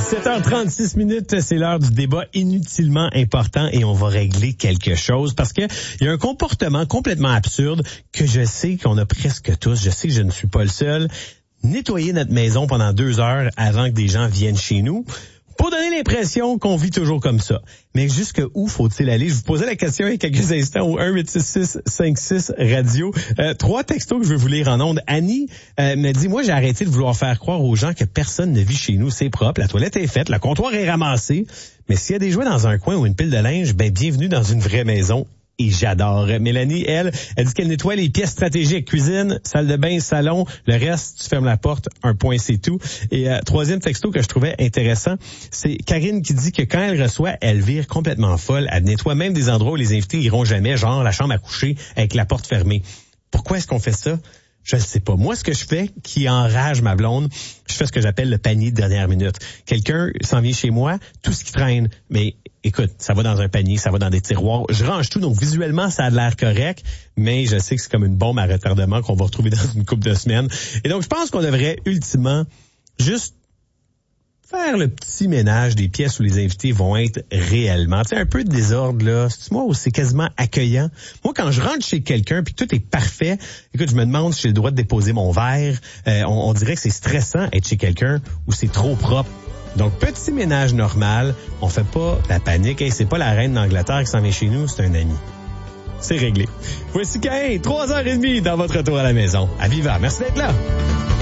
17h36, c'est l'heure du débat inutilement important et on va régler quelque chose parce que il y a un comportement complètement absurde que je sais qu'on a presque tous, je sais que je ne suis pas le seul. Nettoyer notre maison pendant 2 heures avant que des gens viennent chez nous pour donner l'impression qu'on vit toujours comme ça. Mais jusque où faut-il aller? Je vous posais la question il y a quelques instants au 1-866-56-RADIO. 3 textos que je veux vous lire en ondes. Annie me dit, moi j'ai arrêté de vouloir faire croire aux gens que personne ne vit chez nous. C'est propre, la toilette est faite, le comptoir est ramassé. Mais s'il y a des jouets dans un coin ou une pile de linge, bienvenue dans une vraie maison. Et j'adore. Mélanie, elle dit qu'elle nettoie les pièces stratégiques, cuisine, salle de bain, salon, le reste, tu fermes la porte, un point, c'est tout. Et 3e texto que je trouvais intéressant, c'est Karine qui dit que quand elle reçoit, elle vire complètement folle, elle nettoie même des endroits où les invités iront jamais, genre la chambre à coucher avec la porte fermée. Pourquoi est-ce qu'on fait ça? Je ne sais pas. Moi, ce que je fais, qui enrage ma blonde, je fais ce que j'appelle le panier de dernière minute. Quelqu'un s'en vient chez moi, tout ce qui traîne, mais écoute, ça va dans un panier, ça va dans des tiroirs. Je range tout, donc visuellement, ça a l'air correct, mais je sais que c'est comme une bombe à retardement qu'on va retrouver dans une couple de semaines. Et donc, je pense qu'on devrait ultimement juste faire le petit ménage des pièces où les invités vont être réellement. Tu sais, un peu de désordre, là. C'est moi où c'est quasiment accueillant. Moi, quand je rentre chez quelqu'un puis tout est parfait, écoute, je me demande si j'ai le droit de déposer mon verre. On dirait que c'est stressant être chez quelqu'un où c'est trop propre. Donc, petit ménage normal. On fait pas la panique. Hey, c'est pas la reine d'Angleterre qui s'en vient chez nous, c'est un ami. C'est réglé. Voici Caïn, 3h30 dans votre retour à la maison. À Viva. Merci d'être là.